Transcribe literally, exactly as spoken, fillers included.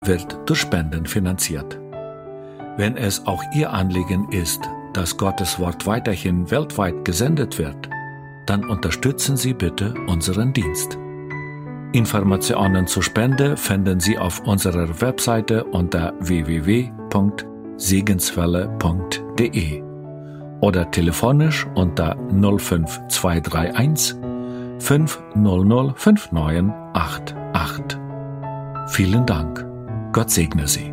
wird durch Spenden finanziert. Wenn es auch Ihr Anliegen ist, dass Gottes Wort weiterhin weltweit gesendet wird, dann unterstützen Sie bitte unseren Dienst. Informationen zur Spende finden Sie auf unserer Webseite unter w w w punkt segenswelle punkt d e oder telefonisch unter null fünf zwei drei eins fünf null null fünf neun acht acht. Vielen Dank. Gott segne Sie.